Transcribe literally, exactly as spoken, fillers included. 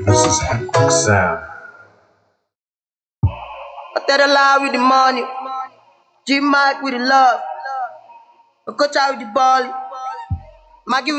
This is Hectic Sound. I tell the lie with the money, G Mike with the love, I coach out with the ball, Maggie